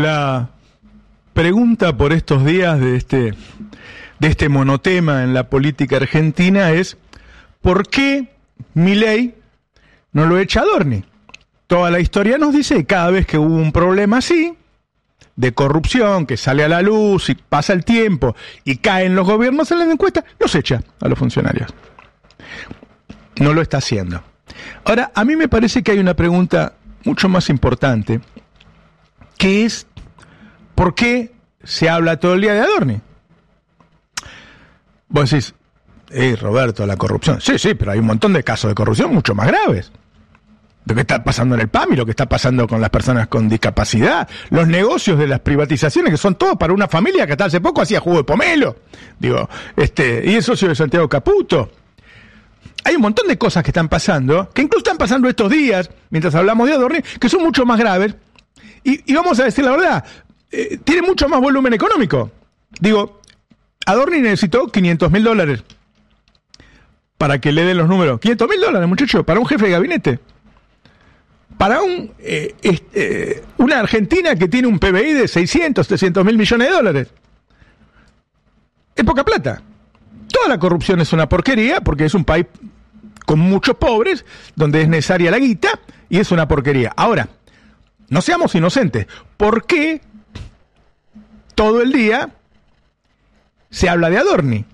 La pregunta por estos días de este monotema en la política argentina es ¿por qué Milei no lo echa Adorni? Toda la historia nos dice que cada vez que hubo un problema así, de corrupción, que sale a la luz y pasa el tiempo y caen los gobiernos en las encuestas, los echa a los funcionarios. No lo está haciendo. Ahora, a mí me parece que hay una pregunta mucho más importante, que es ¿por qué se habla todo el día de Adorni? Vos decís, Roberto, la corrupción. Sí, pero hay un montón de casos de corrupción mucho más graves. Lo que está pasando en el PAMI, lo que está pasando con las personas con discapacidad, los negocios de las privatizaciones, que son todos para una familia que hasta hace poco hacía jugo de pomelo. Digo, y el socio de Santiago Caputo. Hay un montón de cosas que están pasando, que incluso están pasando estos días, mientras hablamos de Adorni, que son mucho más graves. Y vamos a decir la verdad, tiene mucho más volumen económico. Digo, Adorni necesitó $500.000 para que le den los números. $500.000, muchacho, para un jefe de gabinete. Para una Argentina que tiene un PBI de 300.000 millones de dólares. Es poca plata. Toda la corrupción es una porquería, porque es un país con muchos pobres, donde es necesaria la guita, y es una porquería. Ahora, no seamos inocentes. ¿Por qué todo el día se habla de Adorni?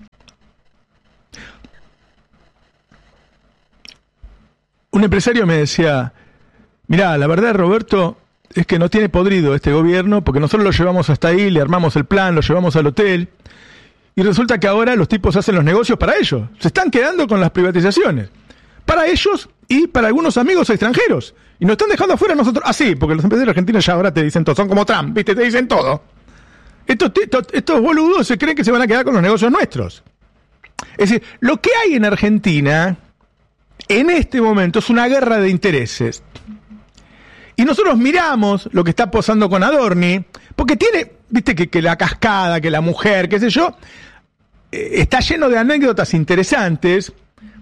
Un empresario me decía, mirá, la verdad, Roberto, es que no tiene podrido este gobierno, porque nosotros lo llevamos hasta ahí, le armamos el plan, lo llevamos al hotel, y resulta que ahora los tipos hacen los negocios para ellos. Se están quedando con las privatizaciones. Para ellos y para algunos amigos extranjeros. Y nos están dejando afuera a nosotros. Así, porque los empresarios argentinos ya ahora te dicen todo. Son como Trump, ¿viste? Te dicen todo. Estos boludos se creen que se van a quedar con los negocios nuestros. Es decir, lo que hay en Argentina, en este momento, es una guerra de intereses. Y nosotros miramos lo que está pasando con Adorni, porque tiene, viste, que la cascada, que la mujer, qué sé yo, está lleno de anécdotas interesantes,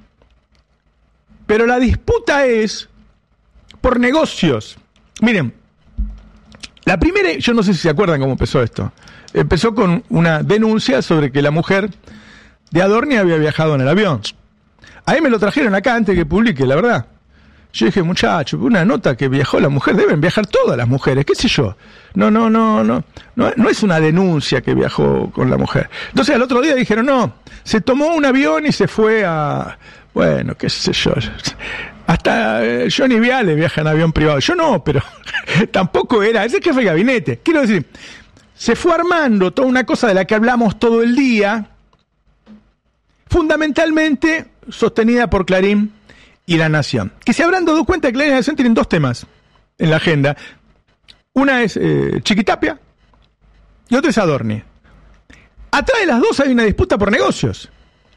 pero la disputa es por negocios. Miren, la primera, yo no sé si se acuerdan cómo empezó esto. Empezó con una denuncia sobre que la mujer de Adorni había viajado en el avión. Ahí me lo trajeron acá antes que publique, la verdad. Yo dije, muchacho, una nota que viajó la mujer, deben viajar todas las mujeres, qué sé yo. No es una denuncia que viajó con la mujer. Entonces al otro día dijeron, no, se tomó un avión y se fue a, bueno, qué sé yo. Hasta Johnny Viale viaja en avión privado. Yo no, pero tampoco era, ese jefe de gabinete. Quiero decir, se fue armando toda una cosa de la que hablamos todo el día, fundamentalmente sostenida por Clarín y La Nación, que se habrán dado cuenta que Clarín y La Nación tienen dos temas en la agenda. Una es Chiquitapia y otra es Adorni. Atrás de las dos hay una disputa por negocios.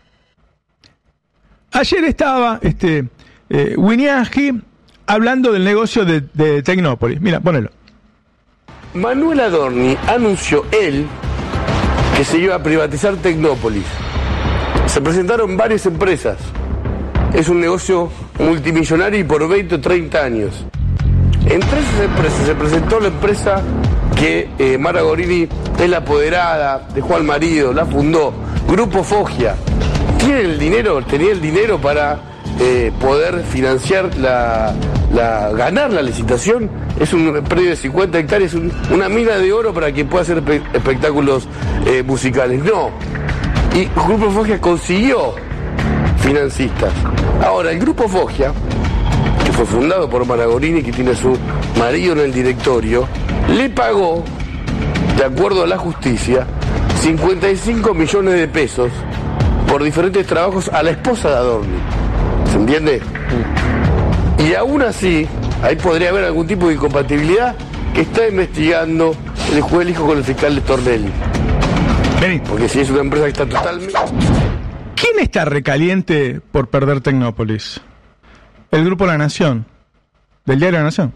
Ayer estaba Wiñaski hablando del negocio de Tecnópolis. Mira, ponelo. Manuel Adorni anunció él que se iba a privatizar Tecnópolis. Se presentaron varias empresas. Es un negocio multimillonario y por 20 o 30 años. Entre esas empresas se presentó la empresa que Mara Gorini es la apoderada, dejó al marido, la fundó, Grupo Foggia. Tenía el dinero para poder financiar ganar la licitación. Es un predio de 50 hectáreas, una mina de oro para quien pueda hacer espectáculos musicales. No. Y Grupo Foggia consiguió financistas. Ahora, el Grupo Foggia, que fue fundado por Mara Gorini, que tiene a su marido en el directorio, le pagó, de acuerdo a la justicia, 55 millones de pesos por diferentes trabajos a la esposa de Adorni. ¿Se entiende? Y aún así, ahí podría haber algún tipo de incompatibilidad que está investigando el juez del hijo con el fiscal de Tornelli. Porque si es una empresa que está totalmente... ¿Quién está recaliente por perder Tecnópolis? El Grupo La Nación, del diario La Nación.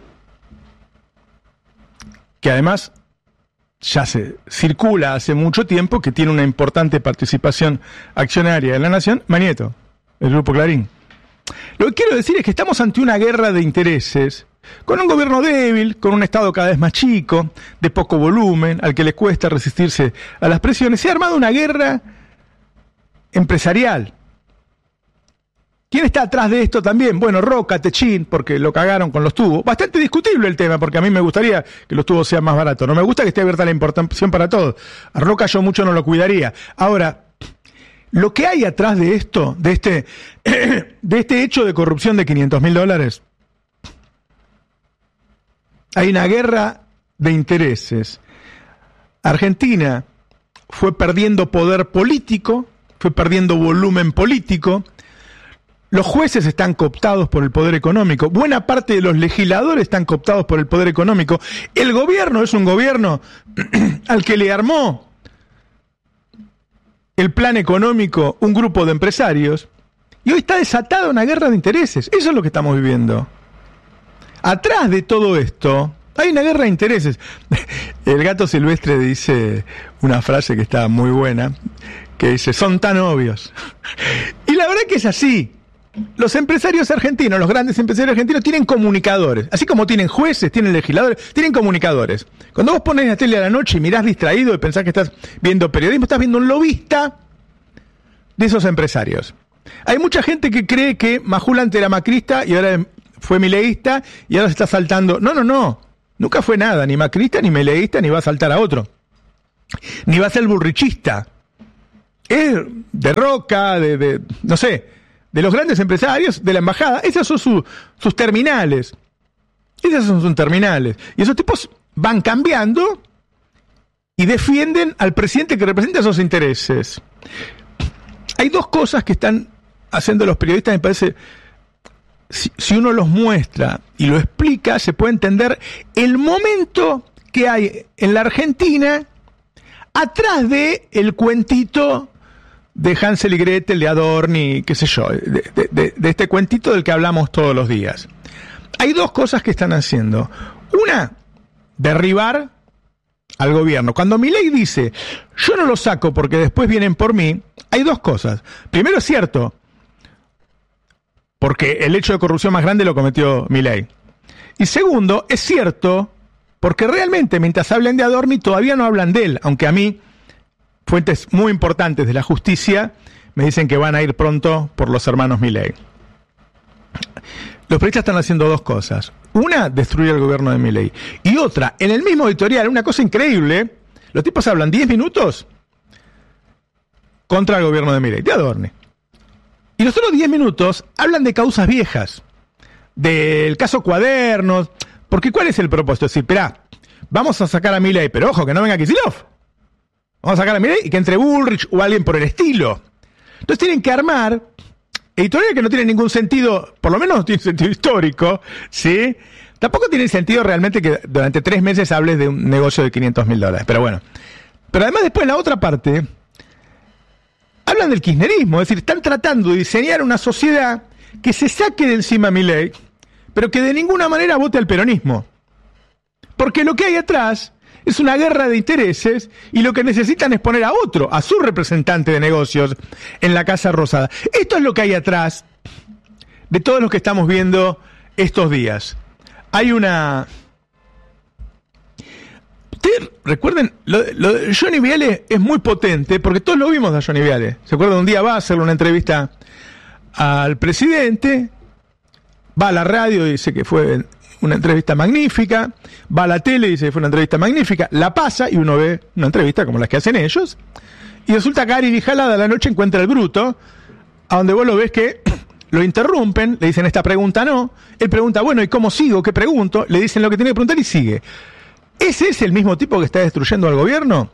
Que además ya se circula hace mucho tiempo que tiene una importante participación accionaria en La Nación, Manieto, el Grupo Clarín. Lo que quiero decir es que estamos ante una guerra de intereses con un gobierno débil, con un Estado cada vez más chico, de poco volumen, al que le cuesta resistirse a las presiones. Se ha armado una guerra empresarial. ¿Quién está atrás de esto también? Bueno, Roca, Techín, porque lo cagaron con los tubos. Bastante discutible el tema, porque a mí me gustaría que los tubos sean más baratos. No me gusta que esté abierta la importación para todos. A Roca yo mucho no lo cuidaría. Ahora, lo que hay atrás de esto, de este hecho de corrupción de $500.000, hay una guerra de intereses. Argentina fue perdiendo poder político, fue perdiendo volumen político. Los jueces están cooptados por el poder económico. Buena parte de los legisladores están cooptados por el poder económico. El gobierno es un gobierno al que le armó el plan económico un grupo de empresarios. Y hoy está desatada una guerra de intereses. Eso es lo que estamos viviendo. Atrás de todo esto hay una guerra de intereses. El Gato Silvestre dice una frase que está muy buena, que dice, son tan obvios. Y la verdad que es así. Los empresarios argentinos, los grandes empresarios argentinos tienen comunicadores, así como tienen jueces, tienen legisladores, tienen comunicadores. Cuando vos pones la tele a la noche y mirás distraído y pensás que estás viendo periodismo, estás viendo un lobista de esos empresarios. Hay mucha gente que cree que Majul antes era macrista y ahora fue mileísta y ahora se está saltando. No. Nunca fue nada, ni macrista, ni mileísta, ni va a saltar a otro. Ni va a ser burrichista. Es de Roca, no sé, de los grandes empresarios, de la embajada. Esas son sus terminales. Esas son sus terminales. Y esos tipos van cambiando y defienden al presidente que representa esos intereses. Hay dos cosas que están haciendo los periodistas, me parece, si uno los muestra y lo explica, se puede entender el momento que hay en la Argentina atrás de el cuentito de Hansel y Gretel, de Adorni, qué sé yo, de este cuentito del que hablamos todos los días. Hay dos cosas que están haciendo. Una, derribar al gobierno. Cuando Milei dice, yo no lo saco porque después vienen por mí, hay dos cosas. Primero, es cierto, porque el hecho de corrupción más grande lo cometió Milei. Y segundo, es cierto, porque realmente mientras hablan de Adorni todavía no hablan de él, aunque a mí fuentes muy importantes de la justicia me dicen que van a ir pronto por los hermanos Milei. Los periodistas están haciendo dos cosas. Una, destruir el gobierno de Milei. Y otra, en el mismo editorial, una cosa increíble, los tipos hablan 10 minutos contra el gobierno de Milei, de Adorni. Y los otros 10 minutos hablan de causas viejas, del caso Cuadernos, porque ¿cuál es el propósito? Es decir, esperá, vamos a sacar a Milei, pero ojo, que no venga Kicillof. Vamos a sacar a Milei y que entre Bullrich o alguien por el estilo. Entonces tienen que armar editorial que no tiene ningún sentido, por lo menos no tiene sentido histórico, ¿sí? Tampoco tiene sentido realmente que durante 3 meses hables de un negocio de $500.000, pero bueno. Pero además después en la otra parte hablan del kirchnerismo, es decir, están tratando de diseñar una sociedad que se saque de encima a Milei, pero que de ninguna manera vote al peronismo. Porque lo que hay atrás es una guerra de intereses y lo que necesitan es poner a otro, a su representante de negocios en la Casa Rosada. Esto es lo que hay atrás de todo lo que estamos viendo estos días. Hay una... Ustedes recuerden, lo de Johnny Viale es muy potente, porque todos lo vimos a Johnny Viale. ¿Se acuerdan? Un día va a hacerle una entrevista al presidente, va a la radio y dice que fue una entrevista magnífica, va a la tele y dice que fue una entrevista magnífica, la pasa y uno ve una entrevista como las que hacen ellos, y resulta que Ari Jalada a la noche encuentra el bruto, a donde vos lo ves que lo interrumpen, le dicen esta pregunta no, él pregunta, bueno, ¿y cómo sigo? ¿Qué pregunto? Le dicen lo que tiene que preguntar y sigue. ¿Ese es el mismo tipo que está destruyendo al gobierno?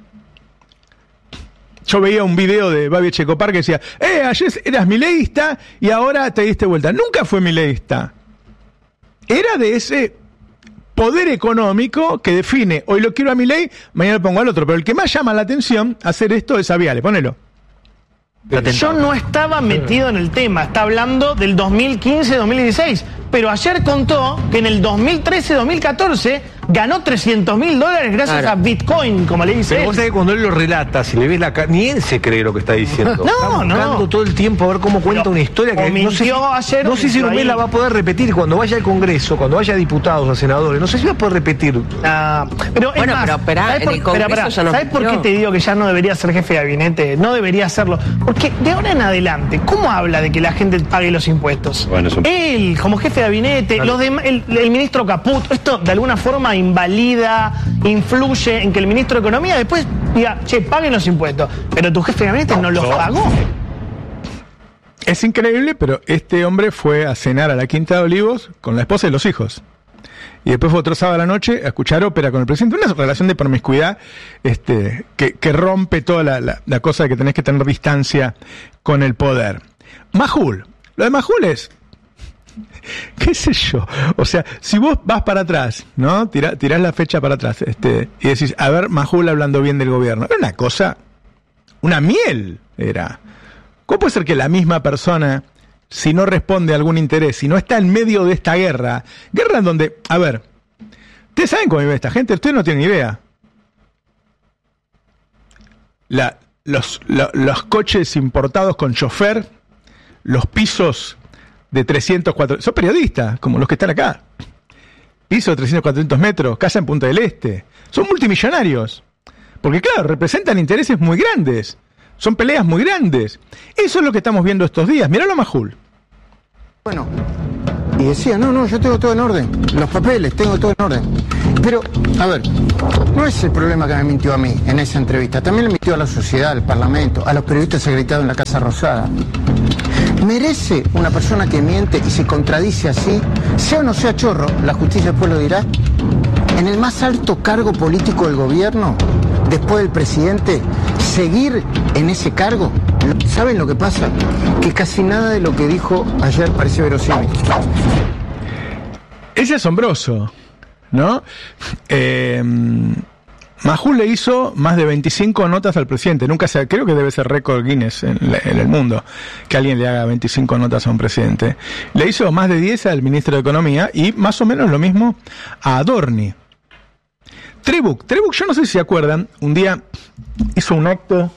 Yo veía un video de Babi Echecopar que decía, ayer eras mileísta y ahora te diste vuelta. Nunca fue mileísta. Era de ese poder económico que define, hoy lo quiero a Milei, mañana lo pongo al otro. Pero el que más llama la atención hacer esto es a Viale. Ponelo. Yo no estaba metido en el tema, está hablando del 2015-2016, pero ayer contó que en el 2013-2014 ganó $300.000 gracias a Bitcoin, como le dice. Pero vos sabés que cuando él lo relata, si le ves la cara, ni él se cree lo que está diciendo. No, está buscando todo el tiempo a ver cómo cuenta una historia que no sé si Lumé la va a poder repetir cuando vaya al Congreso, cuando vaya a diputados, a senadores. No sé si va a poder repetir. Pero bueno, más, pero esperá, en el Congreso ya no. ¿Sabes por qué te digo que ya no debería ser jefe de gabinete? No debería hacerlo. Porque de ahora en adelante, ¿cómo habla de que la gente pague los impuestos? Bueno, él, como jefe de gabinete, el ministro Caput, esto de alguna forma invalida, influye en que el ministro de Economía después diga, che, paguen los impuestos. Pero tu jefe de gabinete no los pagó. Es increíble, pero este hombre fue a cenar a la Quinta de Olivos con la esposa y los hijos. Y después fue otro sábado a la noche a escuchar ópera con el presidente. Una relación de promiscuidad que rompe toda la cosa de que tenés que tener distancia con el poder. Majul. Lo de Majul es, qué sé yo, o sea, si vos vas para atrás, ¿no? Tirás la fecha para atrás, y decís, a ver, Majul hablando bien del gobierno. Era una cosa, una miel era. ¿Cómo puede ser que la misma persona, si no responde a algún interés, si no está en medio de esta guerra en donde, a ver, ustedes saben cómo vive esta gente, ustedes no tienen idea. Los coches importados con chofer, los pisos de 300, 400, son periodistas, como los que están acá. Piso de 300, 400 metros, casa en Punta del Este. Son multimillonarios. Porque claro, representan intereses muy grandes. Son peleas muy grandes. Eso es lo que estamos viendo estos días. Mirá lo Majul. Bueno, y decía, no, yo tengo todo en orden. Los papeles, tengo todo en orden. Pero, a ver, no es el problema que me mintió a mí en esa entrevista. También le mintió a la sociedad, al Parlamento, a los periodistas acreditados en la Casa Rosada. ¿Merece una persona que miente y se contradice así, sea o no sea chorro, la justicia después lo dirá, en el más alto cargo político del gobierno, después del presidente, seguir en ese cargo? ¿Saben lo que pasa? Que casi nada de lo que dijo ayer parece verosímil. Es asombroso, ¿no? Majul le hizo más de 25 notas al presidente. Creo que debe ser récord Guinness en el mundo que alguien le haga 25 notas a un presidente. Le hizo más de 10 al ministro de Economía y más o menos lo mismo a Adorni. Trebuch, yo no sé si se acuerdan, un día hizo un acto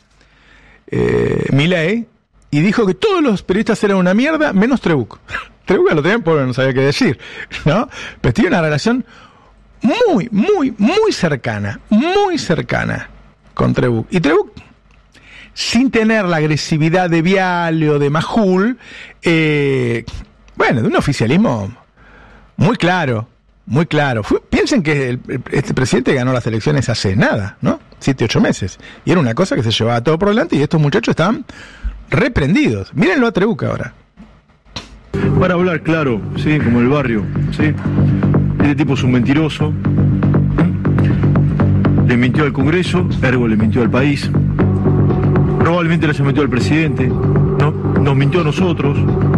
Milei y dijo que todos los periodistas eran una mierda, menos Trebuch. Trebuch lo tenía porque no sabía qué decir, ¿no? Pero tiene una relación muy cercana con Trebuch. Y Trebuch, sin tener la agresividad de Viale o de Majul, de un oficialismo muy claro. Piensen que este presidente ganó las elecciones hace nada, ¿no? 7, 8 meses. Y era una cosa que se llevaba todo por delante y estos muchachos estaban reprendidos. Mírenlo a Trebuch ahora. Para hablar claro, ¿sí? Como el barrio, ¿sí? Este tipo es un mentiroso. Le mintió al Congreso, ergo le mintió al país. Probablemente le haya mentido al presidente, ¿no? Nos mintió a nosotros.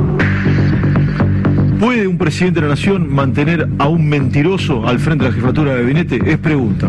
¿Puede un presidente de la nación mantener a un mentiroso al frente de la jefatura de gabinete? Es pregunta.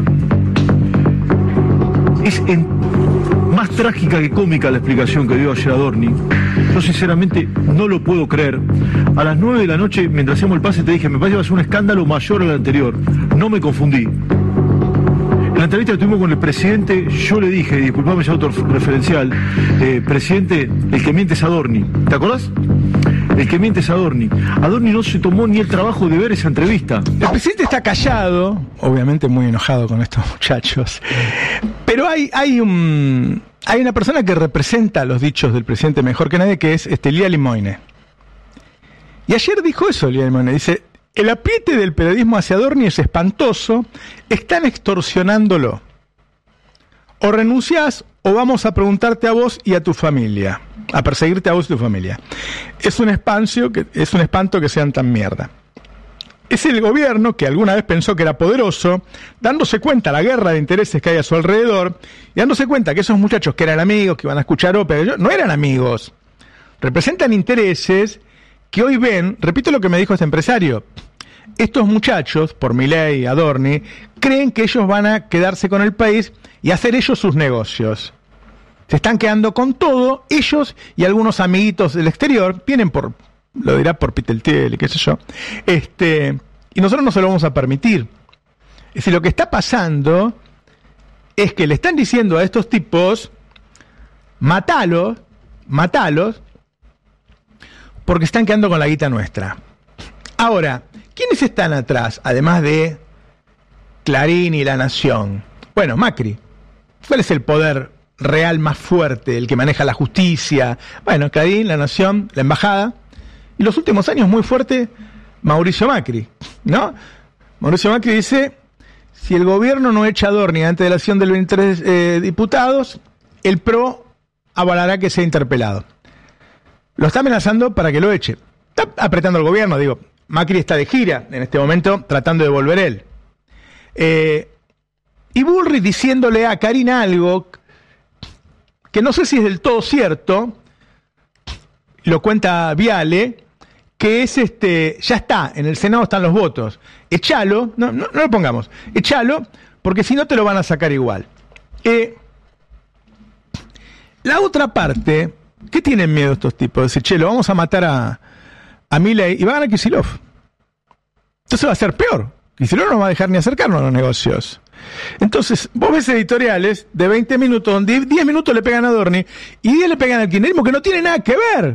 Es más trágica que cómica la explicación que dio ayer Adorni. Yo sinceramente no lo puedo creer. A las 9 de la noche, mientras hacíamos el pase, te dije, me parece que va a ser un escándalo mayor al anterior. No me confundí. En la entrevista que tuvimos con el presidente, yo le dije, disculpame ya autorreferencial, presidente, el que miente es Adorni. ¿Te acordás? El que miente es Adorni. Adorni no se tomó ni el trabajo de ver esa entrevista. El presidente está callado, obviamente muy enojado con estos muchachos, pero hay una persona que representa los dichos del presidente mejor que nadie, que es Lía Limoine. Y ayer dijo eso Lía Limoine, dice, el apriete del periodismo hacia Adorni es espantoso, están extorsionándolo. O renunciás o vamos a preguntarte a vos y a tu familia, a perseguirte a vos y tu familia. Es un espanto que sean tan mierda. Es el gobierno que alguna vez pensó que era poderoso, dándose cuenta de la guerra de intereses que hay a su alrededor, y dándose cuenta que esos muchachos que eran amigos, que iban a escuchar ópera, no eran amigos. Representan intereses que hoy ven, repito lo que me dijo este empresario, estos muchachos, por Milei y Adorni, creen que ellos van a quedarse con el país y hacer ellos sus negocios. Se están quedando con todo, ellos y algunos amiguitos del exterior, vienen lo dirá por Piteltiel y qué sé yo, y nosotros no se lo vamos a permitir. Es decir, lo que está pasando es que le están diciendo a estos tipos, matalos, porque están quedando con la guita nuestra. Ahora, ¿quiénes están atrás, además de Clarín y La Nación? Bueno, Macri. ¿Cuál es el poder real más fuerte, el que maneja la justicia? Bueno, Clarín, La Nación, la Embajada. Y los últimos años muy fuerte, Mauricio Macri, ¿no? Mauricio Macri dice, si el gobierno no echa a Adorni antes de la elección de los 23 diputados, el PRO avalará que sea interpelado. Lo está amenazando para que lo eche. Está apretando al gobierno, digo. Macri está de gira en este momento, tratando de volver él. Y Bullrich diciéndole a Karina algo que no sé si es del todo cierto, lo cuenta Viale, que es ya está, en el Senado están los votos. Echalo, no lo pongamos, echalo, porque si no te lo van a sacar igual. La otra parte, ¿qué tienen miedo estos tipos? Decir, che, lo vamos a matar a Milei y va a ganar Kicillof. Entonces va a ser peor. Kicillof no va a dejar ni acercarnos a los negocios. Entonces, vos ves editoriales de 20 minutos, donde 10 minutos le pegan a Adorni y 10 le pegan al kirchnerismo, que no tiene nada que ver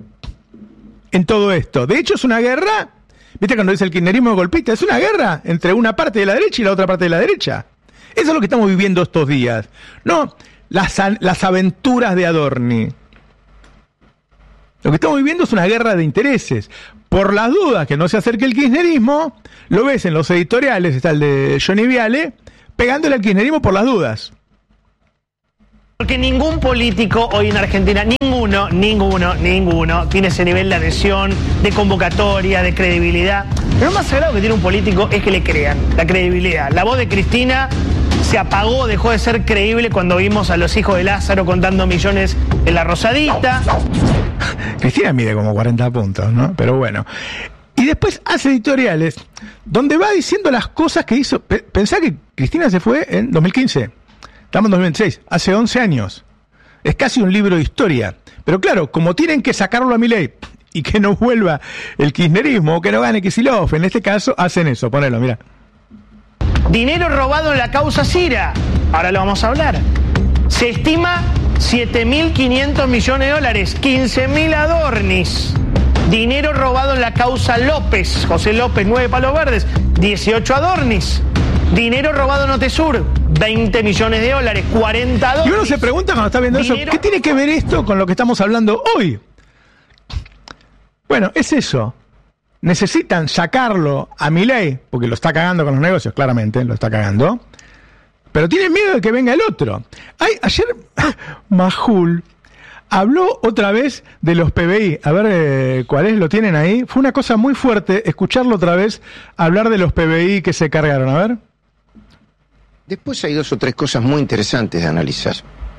en todo esto. De hecho, es una guerra, ¿viste cuando dice el kirchnerismo golpista? Es una guerra entre una parte de la derecha y la otra parte de la derecha. Eso es lo que estamos viviendo estos días. No las aventuras de Adorni. Lo que estamos viviendo es una guerra de intereses. Por las dudas que no se acerque el kirchnerismo, lo ves en los editoriales, está el de Johnny Viale, pegándole al kirchnerismo por las dudas. Porque ningún político hoy en Argentina, ninguno, tiene ese nivel de adhesión, de convocatoria, de credibilidad. Lo más sagrado que tiene un político es que le crean, la credibilidad. La voz de Cristina se apagó, dejó de ser creíble cuando vimos a los hijos de Lázaro contando millones en la Rosadita. Cristina mide como 40 puntos, ¿no? Pero bueno. Y después hace editoriales donde va diciendo las cosas que hizo. Pensá que Cristina se fue en 2015. Estamos en 2026, hace 11 años. Es casi un libro de historia. Pero claro, como tienen que sacarlo a Milei y que no vuelva el kirchnerismo o que no gane Kicillof, en este caso hacen eso. Ponelo, mira. Dinero robado en la causa Cira. Ahora lo vamos a hablar. Se estima 7.500 millones de dólares, 15.000 Adornis. Dinero robado en la causa López, José López, 9 palos verdes, 18 Adornis. Dinero robado en Otesur, 20 millones de dólares, 40 Adornis. Y uno se pregunta cuando está viendo eso, ¿qué tiene que ver esto con lo que estamos hablando hoy? Bueno, es eso. Necesitan sacarlo a Milei, porque lo está cagando con los negocios, claramente, lo está cagando. Pero tienen miedo de que venga el otro. Ayer Majul habló otra vez de los PBI. A ver cuál es, lo tienen ahí. Fue una cosa muy fuerte escucharlo otra vez hablar de los PBI que se cargaron. A ver. Después hay 2 o 3 cosas muy interesantes de analizar.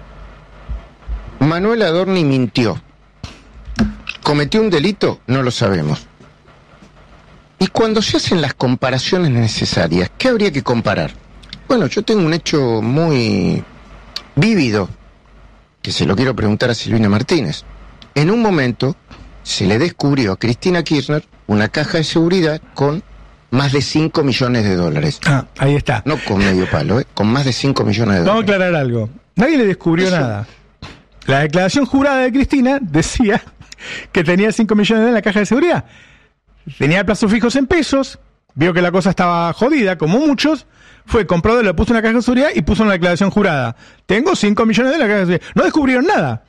Manuel Adorni mintió. ¿Cometió un delito? No lo sabemos. Y cuando se hacen las comparaciones necesarias, ¿qué habría que comparar? Bueno, yo tengo un hecho muy vívido, que se lo quiero preguntar a Silvina Martínez. En un momento se le descubrió a Cristina Kirchner una caja de seguridad con más de 5 millones de dólares. Ah, ahí está. No con medio palo, con más de 5 millones de dólares. Vamos a aclarar algo. Nadie le descubrió nada. La declaración jurada de Cristina decía que tenía 5 millones en la caja de seguridad. Tenía plazos fijos en pesos, vio que la cosa estaba jodida, como muchos, fue, compró, le puso una caja de seguridad y puso una declaración jurada. Tengo 5 millones de la caja de seguridad. No descubrieron nada.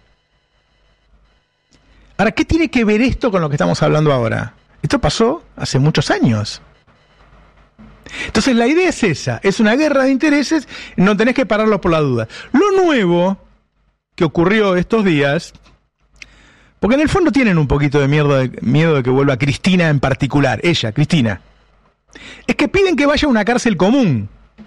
Ahora, ¿qué tiene que ver esto con lo que estamos hablando ahora? Esto pasó hace muchos años. Entonces la idea es esa, es una guerra de intereses, no tenés que pararlo por la duda. Lo nuevo que ocurrió estos días, porque en el fondo tienen un poquito de miedo de que vuelva Cristina en particular, ella, Cristina, es que piden que vaya a una cárcel común.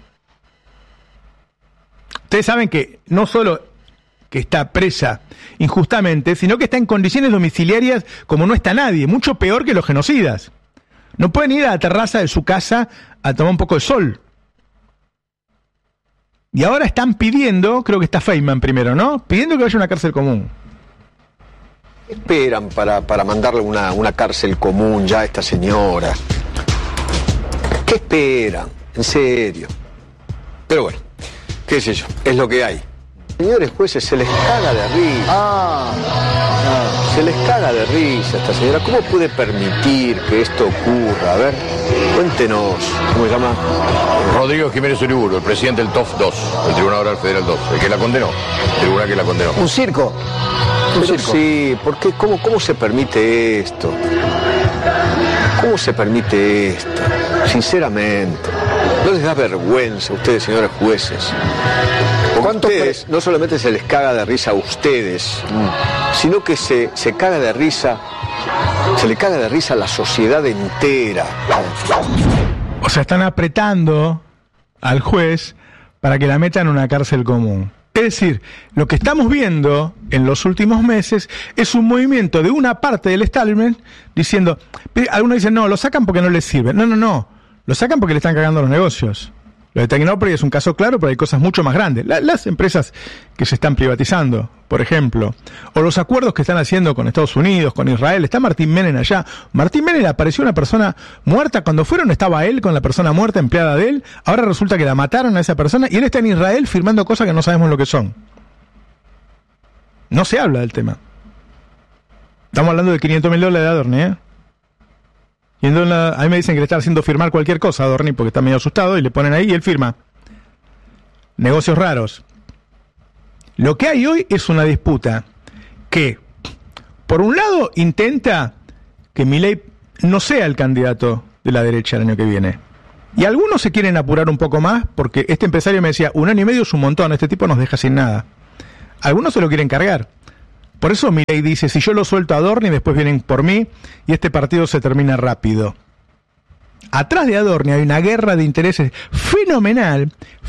Ustedes saben que no solo que está presa injustamente, sino que está en condiciones domiciliarias como no está nadie, mucho peor que los genocidas. No pueden ir a la terraza de su casa a tomar un poco de sol. Y ahora están pidiendo, creo que está Feynman primero, ¿no? Pidiendo que vaya a una cárcel común. ¿Qué esperan para mandarle una cárcel común ya a esta señora? ¿Qué esperan? en serio. Pero bueno, qué sé yo, es lo que hay. Señores jueces, se les caga de risa. Se les caga de risa a esta señora. ¿Cómo puede permitir que esto ocurra? A ver, cuéntenos. ¿Cómo se llama? Rodrigo Jiménez Uriburu, el presidente del TOF 2, el Tribunal Oral Federal 2, el que la condenó, el tribunal que la condenó. Un circo. Pero sí, ¿por qué? ¿Cómo se permite esto? ¿Cómo se permite esto? Sinceramente, ¿no les da vergüenza a ustedes, señores jueces? Porque ustedes, no solamente se les caga de risa a ustedes, sino que se caga de risa, se le caga de risa a la sociedad entera. O sea, están apretando al juez para que la metan en una cárcel común. Es decir, lo que estamos viendo en los últimos meses es un movimiento de una parte del establishment diciendo, algunos dicen, no, lo sacan porque no les sirve. No, lo sacan porque le están cagando los negocios. Lo de Tecnópolis es un caso claro, pero hay cosas mucho más grandes. Las empresas que se están privatizando, por ejemplo, o los acuerdos que están haciendo con Estados Unidos, con Israel. Está Martín Menem allá. Martín Menem apareció una persona muerta. Cuando fueron estaba él con la persona muerta, empleada de él. Ahora resulta que la mataron a esa persona y él está en Israel firmando cosas que no sabemos lo que son. No se habla del tema. Estamos hablando de $500.000 de Adorni, ¿eh? Y a mí me dicen que le está haciendo firmar cualquier cosa a Adorni porque está medio asustado y le ponen ahí y él firma. Negocios raros. Lo que hay hoy es una disputa que, por un lado, intenta que Milei no sea el candidato de la derecha el año que viene. Y algunos se quieren apurar un poco más porque este empresario me decía, 1 año y medio es un montón, este tipo nos deja sin nada. Algunos se lo quieren cargar. Por eso Milei dice, si yo lo suelto a Adorni, después vienen por mí y este partido se termina rápido. Atrás de Adorni hay una guerra de intereses fenomenal,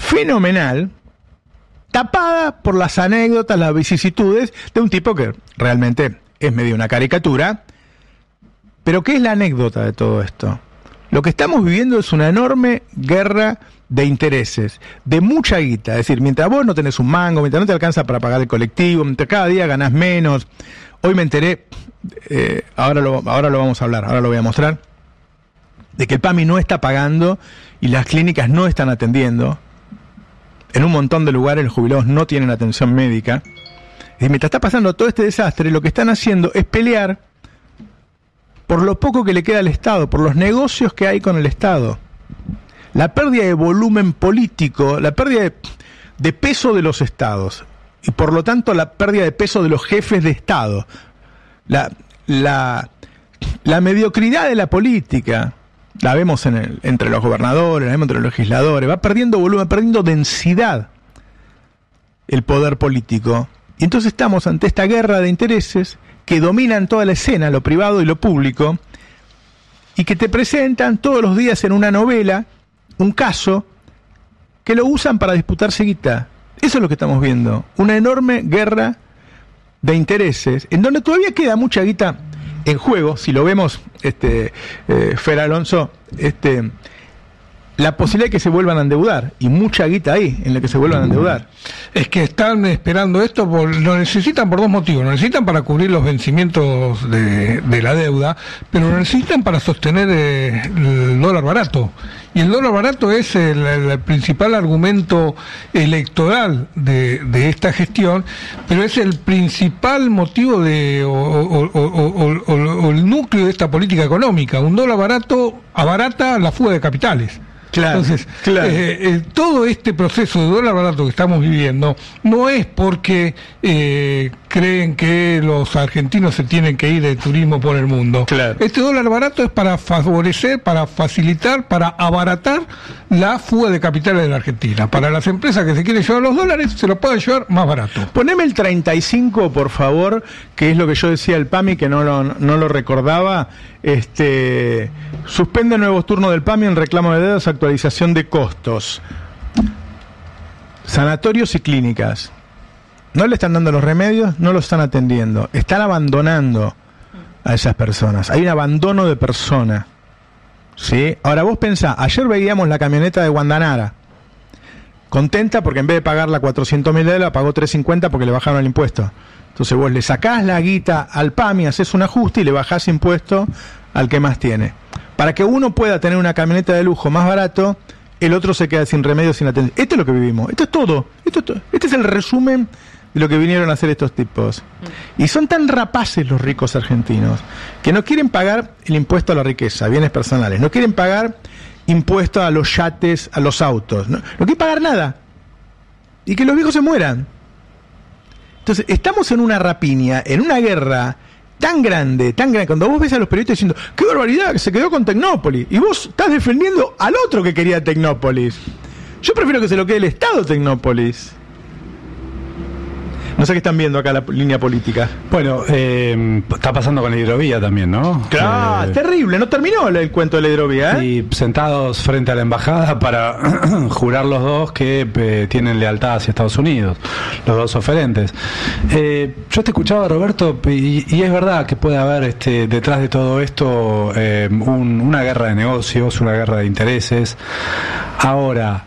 tapada por las anécdotas, las vicisitudes de un tipo que realmente es medio una caricatura. Pero ¿qué es la anécdota de todo esto? Lo que estamos viviendo es una enorme guerra de intereses, de mucha guita. Es decir, mientras vos no tenés un mango, mientras no te alcanza para pagar el colectivo, mientras cada día ganás menos. Hoy me enteré, ahora lo vamos a hablar, ahora lo voy a mostrar, de que el PAMI no está pagando y las clínicas no están atendiendo. En un montón de lugares los jubilados no tienen atención médica. Y mientras está pasando todo este desastre, lo que están haciendo es pelear por lo poco que le queda al Estado, por los negocios que hay con el Estado. La pérdida de volumen político, la pérdida de peso de los estados y por lo tanto la pérdida de peso de los jefes de Estado, la mediocridad de la política, la vemos entre los gobernadores, la vemos entre los legisladores, va perdiendo volumen, perdiendo densidad el poder político. Y entonces estamos ante esta guerra de intereses que dominan toda la escena, lo privado y lo público, y que te presentan todos los días en una novela un caso que lo usan para disputarse guita. Eso es lo que estamos viendo, una enorme guerra de intereses, en donde todavía queda mucha guita en juego. Si lo vemos, Fer Alonso, la posibilidad de que se vuelvan a endeudar, y mucha guita ahí en la que se vuelvan a endeudar. Es que están esperando esto, lo necesitan por dos motivos. Lo necesitan para cubrir los vencimientos de la deuda, pero lo necesitan para sostener el dólar barato. Y el dólar barato es el principal argumento electoral de esta gestión, pero es el principal motivo o el núcleo de esta política económica. Un dólar barato abarata la fuga de capitales. Claro, entonces, claro. Todo este proceso de dólar barato que estamos viviendo no es porque creen que los argentinos se tienen que ir de turismo por el mundo. Claro. Este dólar barato es para favorecer, para facilitar, para abaratar la fuga de capitales de la Argentina. Para las empresas que se quieren llevar los dólares, se los pueden llevar más barato. Poneme el 35, por favor, que es lo que yo decía el PAMI, que no lo recordaba. Suspende nuevos turnos del PAMI en reclamo de deudas, actualización de costos. Sanatorios y clínicas. No le están dando los remedios, no lo están atendiendo. Están abandonando a esas personas. Hay un abandono de persona. ¿Sí? Ahora vos pensá, ayer veíamos la camioneta de Guandanara. Contenta porque en vez de pagarla $400.000, la pagó $350 porque le bajaron el impuesto. Entonces vos le sacás la guita al PAMI, haces un ajuste y le bajás impuesto al que más tiene. Para que uno pueda tener una camioneta de lujo más barato, el otro se queda sin remedio, sin atención. Esto es lo que vivimos, esto es todo. Este es el resumen de lo que vinieron a hacer estos tipos. Y son tan rapaces los ricos argentinos que no quieren pagar el impuesto a la riqueza, bienes personales, no quieren pagar impuesto a los yates, a los autos, no quieren pagar nada. Y que los viejos se mueran. Entonces, estamos en una rapiña, en una guerra tan grande, cuando vos ves a los periodistas diciendo, ¡qué barbaridad, que se quedó con Tecnópolis! Y vos estás defendiendo al otro que quería Tecnópolis. Yo prefiero que se lo quede el Estado Tecnópolis. No sé qué están viendo acá la línea política. Bueno, está pasando con la hidrovía también, ¿no? Claro, terrible, no terminó el cuento de la hidrovía, ¿eh? Y sentados frente a la embajada para jurar los dos que tienen lealtad hacia Estados Unidos, los dos oferentes. Yo te escuchaba, Roberto, y es verdad que puede haber detrás de todo esto una guerra de negocios, una guerra de intereses. Ahora,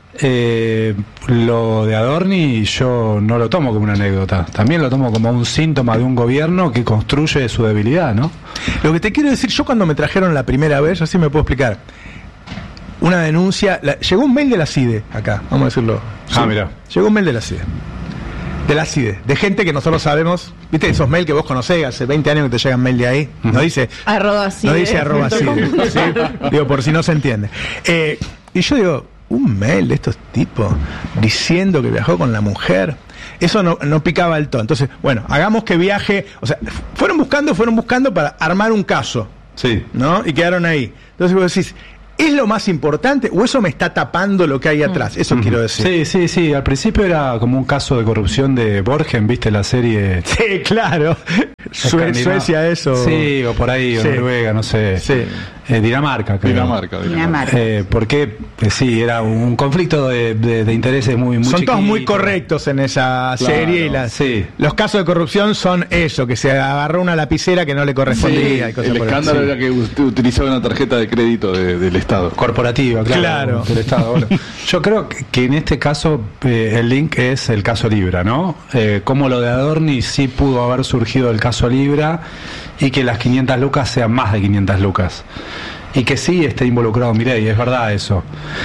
lo de Adorni yo no lo tomo como una anécdota, también lo tomo como un síntoma de un gobierno que construye su debilidad, ¿no? Lo que te quiero decir, yo cuando me trajeron la primera vez, así me puedo explicar, una denuncia, llegó un mail de la CIDE acá, vamos a decirlo. Sí, mira. Llegó un mail de la CIDE, de gente que nosotros sabemos, viste esos mails que vos conocés, hace 20 años que te llegan mail de ahí, no dice @CIDE. No dice @CIDE, ¿sí? Digo, por si no se entiende. Y yo digo, un mail de estos tipos diciendo que viajó con la mujer, eso no picaba el tono. Entonces, bueno, hagamos que viaje, o sea, fueron buscando para armar un caso, sí, ¿no? Y quedaron ahí. Entonces vos decís, ¿es lo más importante o eso me está tapando lo que hay atrás? Eso quiero decir. Sí. Al principio era como un caso de corrupción de Borgen, ¿viste la serie? Sí, claro. Suecia, eso. Sí, o por ahí, o Noruega, no sé. Sí. Dinamarca, creo. Dinamarca. Porque sí, era un conflicto de intereses muy son chiquito. todos muy correctos en esa serie. Y los casos de corrupción son eso, que se agarró una lapicera que no le correspondía. Sí, el escándalo era que usted utilizaba una tarjeta de crédito del Estado. Corporativa, claro. Del Estado. Bueno, yo creo que en este caso el link es el caso Libra, ¿no? Como lo de Adorni sí pudo haber surgido el caso Libra y que las 500 lucas sean más de 500 lucas. Y que sí esté involucrado Milei, es verdad eso.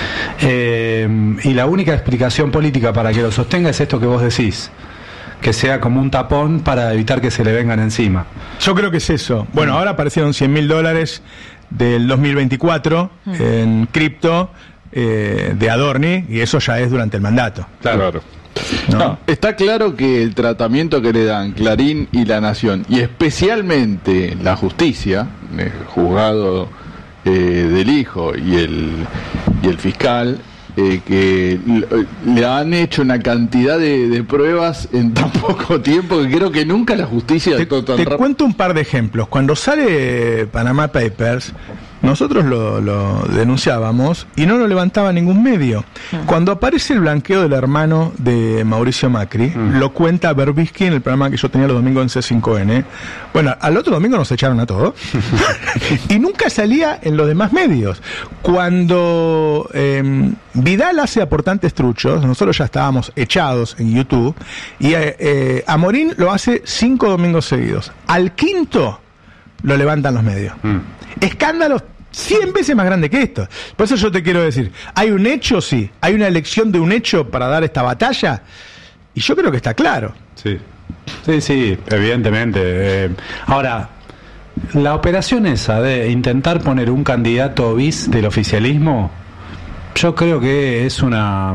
Y la única explicación política para que lo sostenga es esto que vos decís, que sea como un tapón para evitar que se le vengan encima. Yo creo que es eso. Bueno, ahora aparecieron $100.000 del 2024 en cripto de Adorni, y eso ya es durante el mandato. Claro. No, está claro que el tratamiento que le dan Clarín y La Nación, y especialmente la justicia, el juzgado del hijo y el fiscal, que le han hecho una cantidad de pruebas en tan poco tiempo que creo que nunca la justicia actuó tan rápido. Te cuento un par de ejemplos. Cuando sale Panama Papers, nosotros lo denunciábamos y no lo levantaba ningún medio. Cuando aparece el blanqueo del hermano de Mauricio Macri, lo cuenta Berbisky en el programa que yo tenía los domingos en C5N. Bueno, al otro domingo nos echaron a todos y nunca salía en los demás medios. Cuando Vidal hace Aportantes Truchos, nosotros ya estábamos echados en YouTube, y Amorín lo hace 5 domingos seguidos. Al quinto lo levantan los medios. Escándalos 100 veces más grande que esto. Por eso yo te quiero decir, ¿hay un hecho? Sí. ¿Hay una elección de un hecho para dar esta batalla? Y yo creo que está claro. Sí, evidentemente. Ahora, la operación esa de intentar poner un candidato bis del oficialismo, yo creo que es una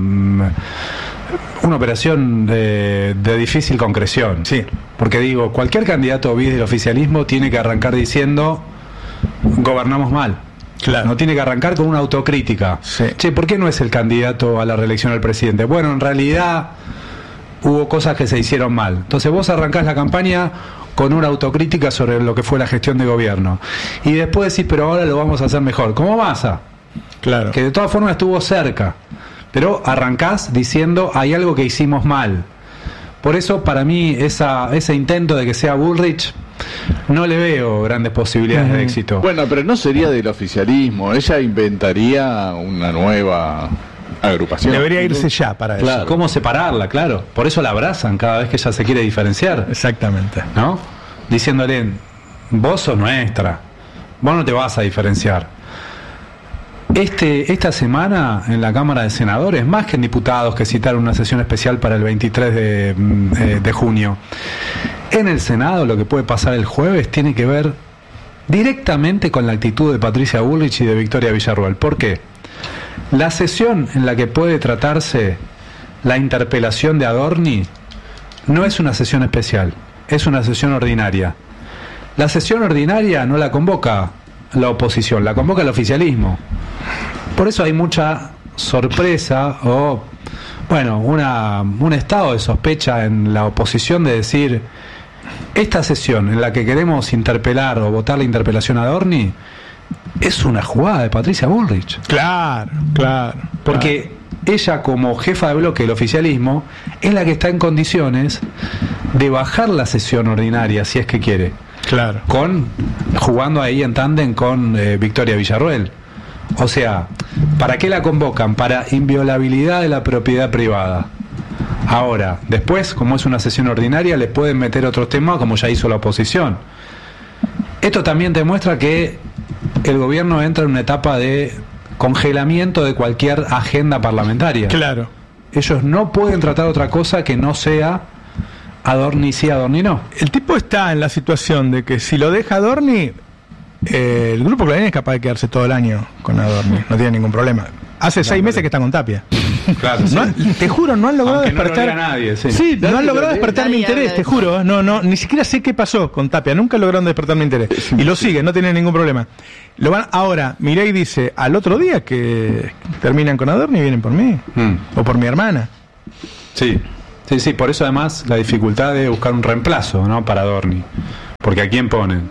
operación de difícil concreción. Sí. Porque digo, cualquier candidato bis del oficialismo tiene que arrancar diciendo gobernamos mal. Claro. No tiene que arrancar con una autocrítica. Sí. Che, ¿por qué no es el candidato a la reelección al presidente? Bueno, en realidad hubo cosas que se hicieron mal. Entonces vos arrancás la campaña con una autocrítica sobre lo que fue la gestión de gobierno. Y después decís, pero ahora lo vamos a hacer mejor. ¿Cómo Massa? Claro. Que de todas formas estuvo cerca. Pero arrancás diciendo, hay algo que hicimos mal. Por eso, para mí, ese intento de que sea Bullrich, no le veo grandes posibilidades de éxito. Bueno, pero no sería del oficialismo. Ella inventaría una nueva agrupación. Debería irse ya para claro. eso. ¿Cómo separarla? Claro. Por eso la abrazan cada vez que ella se quiere diferenciar. Exactamente. ¿No? Diciéndole, vos sos nuestra. Vos no te vas a diferenciar. Esta semana en la Cámara de Senadores, más que en diputados que citaron una sesión especial para el 23 de junio, en el Senado lo que puede pasar el jueves tiene que ver directamente con la actitud de Patricia Bullrich y de Victoria Villarruel. ¿Por qué? La sesión en la que puede tratarse la interpelación de Adorni no es una sesión especial, es una sesión ordinaria. La sesión ordinaria no la convoca la oposición, la convoca el oficialismo. Por eso hay mucha sorpresa o, bueno, un estado de sospecha en la oposición de decir, esta sesión en la que queremos interpelar o votar la interpelación a Adorni es una jugada de Patricia Bullrich. Claro. Porque ella, como jefa de bloque del oficialismo, es la que está en condiciones de bajar la sesión ordinaria, si es que quiere. Claro. Jugando ahí en tándem con Victoria Villarruel. O sea, ¿para qué la convocan? Para inviolabilidad de la propiedad privada. Ahora, después, como es una sesión ordinaria, le pueden meter otros temas, como ya hizo la oposición. Esto también demuestra que el gobierno entra en una etapa de congelamiento de cualquier agenda parlamentaria. Claro. Ellos no pueden tratar otra cosa que no sea Adorni sí, Adorni no. El tipo está en la situación de que si lo deja Adorni, el Grupo Clarín es capaz de quedarse todo el año con Adorni, no tiene ningún problema. Hace 6 meses que está con Tapia. Claro, no, te juro, no han logrado despertar. No lo nadie, sí, no han logrado despertar mi interés, te juro. No, ni siquiera sé qué pasó con Tapia. Nunca lograron despertar mi interés. Y lo siguen, no tienen ningún problema. Ahora, Milei dice al otro día que terminan con Adorni y vienen por mí. O por mi hermana. Sí, por eso además la dificultad de buscar un reemplazo, ¿no? Para Adorni. Porque ¿a quién ponen?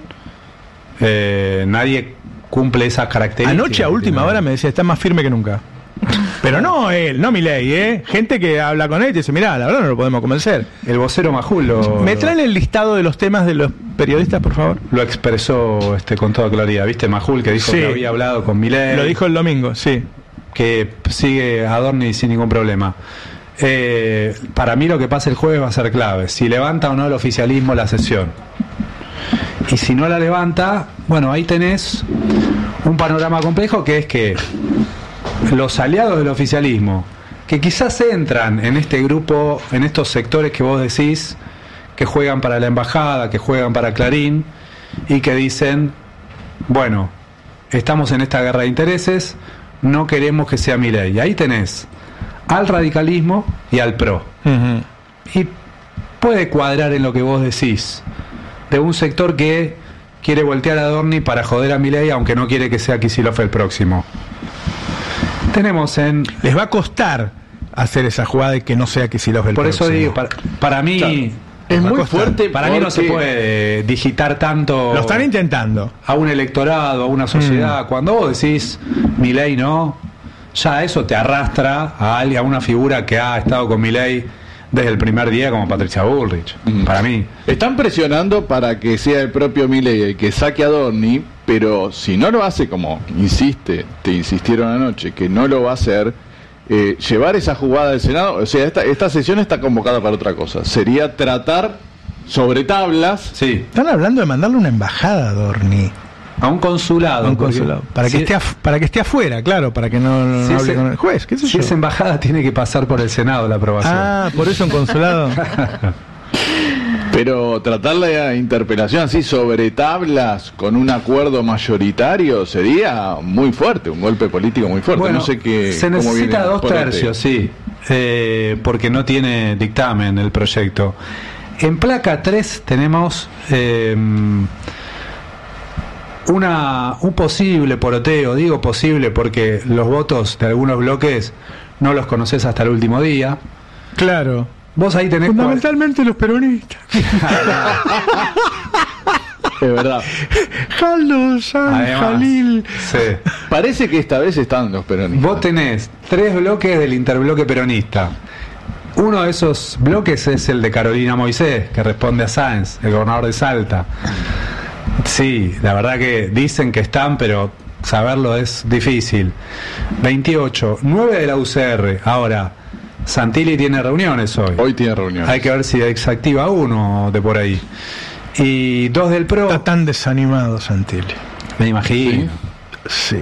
Nadie cumple esas características. Anoche a última hora me decía, está más firme que nunca. Pero no él, no Milei, gente que habla con él y dice, mirá, la verdad no lo podemos convencer. El vocero Majul ¿Me traen el listado de los temas de los periodistas, por favor? Lo expresó con toda claridad, ¿viste? Majul, que dijo que había hablado con Milei. Lo dijo el domingo, sí. Que sigue Adorni sin ningún problema. Para mí lo que pasa el jueves va a ser clave. Si levanta o no el oficialismo la sesión. Y si no la levanta, bueno, ahí tenés un panorama complejo, que es que los aliados del oficialismo, que quizás entran en este grupo, en estos sectores que vos decís, que juegan para la embajada, que juegan para Clarín, y que dicen, bueno, estamos en esta guerra de intereses, no queremos que sea Milei. Y ahí tenés al radicalismo y al PRO. Y puede cuadrar en lo que vos decís, de un sector que quiere voltear a Adorni para joder a Milei, aunque no quiere que sea Kicillof el próximo. Les va a costar hacer esa jugada de que no sea Kicillof el próximo. Por eso digo, para mí, claro, es muy fuerte. Para mí no se puede digitar tanto. Lo están intentando. A un electorado, a una sociedad. Cuando vos decís Milei no, ya eso te arrastra a alguien, a una figura que ha estado con Milei desde el primer día, como Patricia Bullrich. Para mí. Están presionando para que sea el propio Milei el que saque a Adorni, pero si no lo hace, como te insistieron anoche, que no lo va a hacer, llevar esa jugada del Senado, o sea, esta sesión está convocada para otra cosa. Sería tratar sobre tablas. Sí. Están hablando de mandarle una embajada a Adorni. A un consulado. Para que esté afuera, claro, para que no hable con el juez. ¿Qué sé yo? Esa embajada tiene que pasar por el Senado la aprobación. Ah, por eso un consulado. Pero tratar la interpelación así sobre tablas con un acuerdo mayoritario sería muy fuerte, un golpe político muy fuerte. Bueno, no sé qué. Se necesita 2 tercios, sí, porque no tiene dictamen el proyecto. En placa 3 tenemos un posible poroteo. Digo posible porque los votos de algunos bloques no los conoces hasta el último día. Claro. Vos ahí tenés fundamentalmente los peronistas. Es verdad. Jaldo, Jalil. Sí. Parece que esta vez están los peronistas. Vos tenés 3 bloques del interbloque peronista. Uno de esos bloques es el de Carolina Moisés, que responde a Sáenz, el gobernador de Salta. Sí, la verdad que dicen que están, pero saberlo es difícil. 28, 9 de la UCR. Ahora, Santilli tiene reuniones hoy. Hoy tiene reuniones. Hay que ver si desactiva uno de por ahí. Y 2 del PRO. Está tan desanimado Santilli. Me imagino. Sí.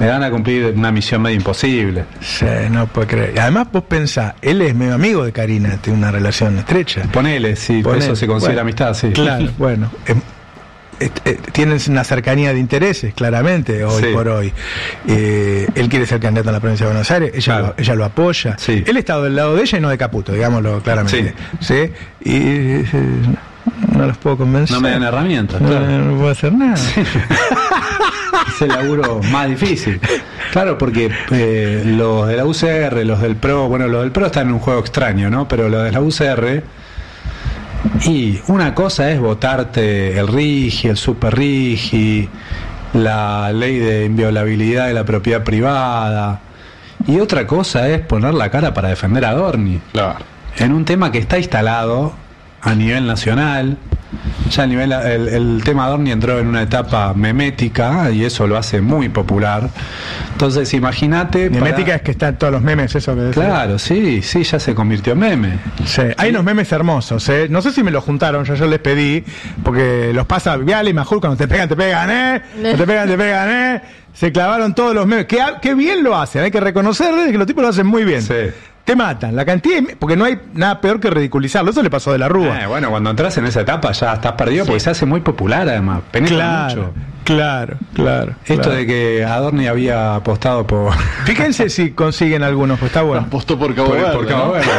Le dan a cumplir una misión medio imposible. Sí, no puedo creer. Además, vos pensás, él es medio amigo de Karina, tiene una relación estrecha. Ponele, sí, por eso se considera amistad, sí. Claro, bueno. Tienen una cercanía de intereses, claramente, hoy por hoy. Él quiere ser candidato en la provincia de Buenos Aires, ella lo apoya. Sí. Él está del lado de ella y no de Caputo, digámoslo claramente. ¿Sí? Y no los puedo convencer. No me dan herramientas, claro. No puedo hacer nada. Sí. Es el laburo más difícil. Claro, porque los de la UCR, los del PRO, bueno, los del PRO están en un juego extraño, ¿no? Pero los de la UCR, y una cosa es votarte el RIGI, el Super RIGI, la ley de inviolabilidad de la propiedad privada, y otra cosa es poner la cara para defender a Dorni. Claro. En un tema que está instalado a nivel nacional. Ya a nivel el tema Dorni entró en una etapa memética y eso lo hace muy popular. Entonces imagínate. Memética es que están todos los memes, eso que decís. Claro, sí, ya se convirtió en meme. Sí, hay unos memes hermosos, ¿eh? No sé si me los juntaron, yo les pedí, porque los pasa Viale y Majul, cuando te pegan, no te pegan, se clavaron todos los memes. Qué bien lo hacen, hay que reconocerles que los tipos lo hacen muy bien. Sí. Te matan, la cantidad porque no hay nada peor que ridiculizarlo. Eso le pasó de la Rúa. Bueno, cuando entras en esa etapa ya estás perdido, porque se hace muy popular además, penetra mucho. Claro. Esto de que Adorni había apostado por... Fíjense si consiguen algunos, pues está bueno. Apostó por Cabo Verde. Por Cabo Verde.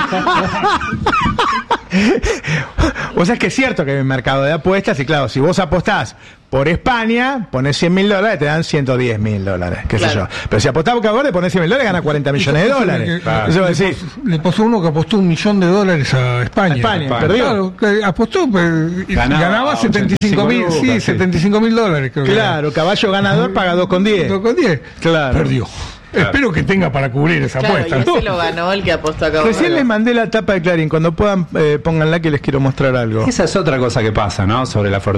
O sea, es que es cierto que hay un mercado de apuestas y claro, si vos apostás por España, ponés $100.000, te dan $110.000, qué sé yo. Pero si apostás por Cabo Verde, ponés $100.000, gana $40 millones. Claro. Eso le pasó uno que apostó $1 millón a España. Perdió. Claro, apostó, ganaba $75.000, sí, $75.000. Claro, caballo ganador paga 2,10. 2,10. Claro. Perdió. Claro. Espero que tenga para cubrir esa apuesta. Y ese lo ganó el que apostó a Cabo Verde. Recién les mandé la tapa de Clarín. Cuando puedan, pónganla que les quiero mostrar algo. Esa es otra cosa que pasa, ¿no? Sobre la fortuna.